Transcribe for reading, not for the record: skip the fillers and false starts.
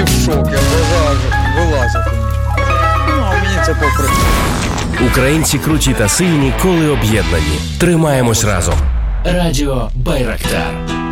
в шокі, вилазить. Ну, а мені це попри. Українці круті та сильні, коли об'єднані. Тримаємось разом. Радіо Байрактар.